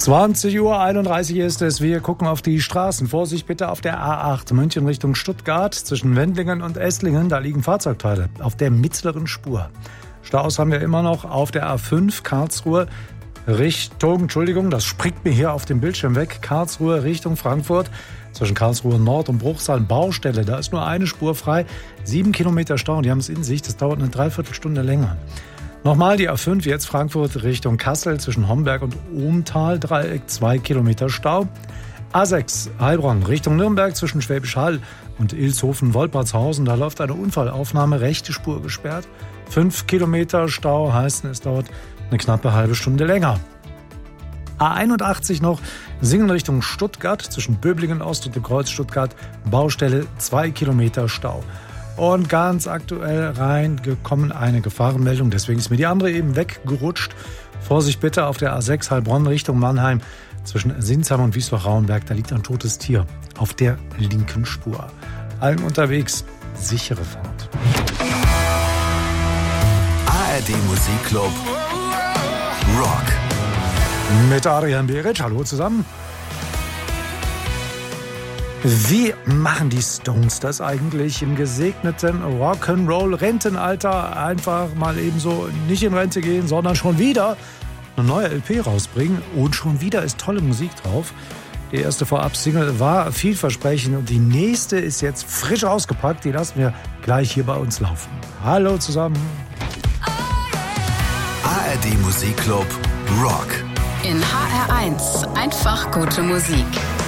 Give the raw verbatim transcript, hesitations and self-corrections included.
zwanzig Uhr einunddreißig ist es. Wir gucken auf die Straßen. Vorsicht bitte auf der A acht München Richtung Stuttgart. Zwischen Wendlingen und Esslingen, da liegen Fahrzeugteile auf der mittleren Spur. Staus haben wir immer noch auf der A fünf Karlsruhe Richtung, Entschuldigung, das springt mir hier auf dem Bildschirm weg, Karlsruhe Richtung Frankfurt. Zwischen Karlsruhe Nord und Bruchsal Baustelle, da ist nur eine Spur frei. Sieben Kilometer Stau, die haben es in sich, das dauert eine Dreiviertelstunde länger. Nochmal die A fünf, jetzt Frankfurt Richtung Kassel, zwischen Homberg und Ohmtal, Dreieck, zwei Kilometer Stau. A sechs Heilbronn Richtung Nürnberg, zwischen Schwäbisch Hall und Ilshofen-Wolpertshausen, da läuft eine Unfallaufnahme, rechte Spur gesperrt. Fünf Kilometer Stau heißt, es dauert eine knappe halbe Stunde länger. A einundachtzig noch, Singen Richtung Stuttgart, zwischen Böblingen Ost und dem Kreuz Stuttgart, Baustelle, zwei Kilometer Stau. Und ganz aktuell reingekommen eine Gefahrenmeldung, deswegen ist mir die andere eben weggerutscht. Vorsicht bitte auf der A sechs Heilbronn Richtung Mannheim, zwischen Sinsheim und Wiesloch-Rauenberg, da liegt ein totes Tier auf der linken Spur. Allen unterwegs, sichere Fahrt. A R D Musikclub Rock. Mit Adrian Beric, hallo zusammen. Wie machen die Stones das eigentlich im gesegneten Rock'n'Roll-Rentenalter? Einfach mal ebenso nicht in Rente gehen, sondern schon wieder eine neue L P rausbringen. Und schon wieder ist tolle Musik drauf. Die erste Vorab-Single war vielversprechend und die nächste ist jetzt frisch ausgepackt. Die lassen wir gleich hier bei uns laufen. Hallo zusammen. A R D Musikclub Rock. In H R eins einfach gute Musik.